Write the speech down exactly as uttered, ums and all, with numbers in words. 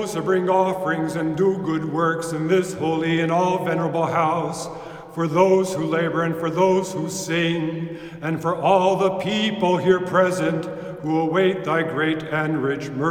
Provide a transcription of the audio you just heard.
those who bring offerings and do good works in this holy and all venerable house, for those who labor and for those who sing, and for all the people here present who await thy great and rich mercy.